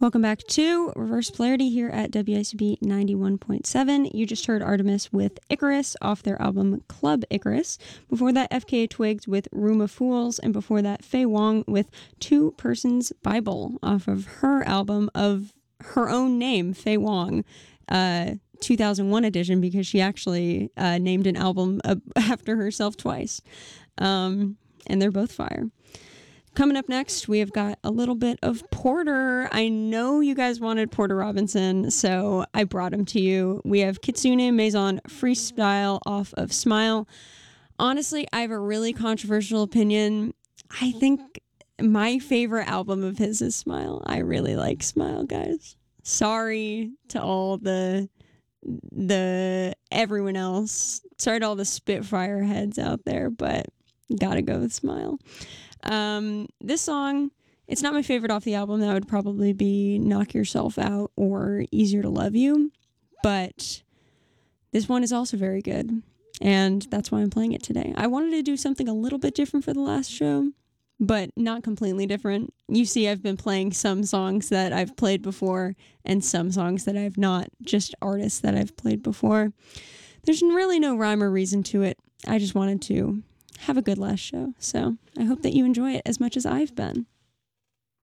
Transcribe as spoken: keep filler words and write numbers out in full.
Welcome back to Reverse Polarity here at W I C B ninety-one point seven. You just heard Artemis with Icarus off their album Club Icarus. Before that, F K A Twigs with Room of Fools. And before that, Faye Wong with Two Persons Bible off of her album of her own name, Faye Wong, uh, two thousand one edition, because she actually uh, named an album uh, after herself twice. Um, and they're both fire. Coming up next, we have got a little bit of Porter. I know you guys wanted Porter Robinson, so I brought him to you. We have Kitsune Maison Freestyle off of Smile. Honestly, I have a really controversial opinion. I think my favorite album of his is Smile. I really like Smile, guys. Sorry to all the the everyone else. Sorry to all the Spitfire heads out there, but gotta go with Smile. Um, this song, it's not my favorite off the album. That would probably be Knock Yourself Out or Easier to Love You. But this one is also very good. And that's why I'm playing it today. I wanted to do something a little bit different for the last show, but not completely different. You see, I've been playing some songs that I've played before and some songs that I've not, just artists that I've played before. There's really no rhyme or reason to it. I just wanted to have a good last show. So I hope that you enjoy it as much as I've been.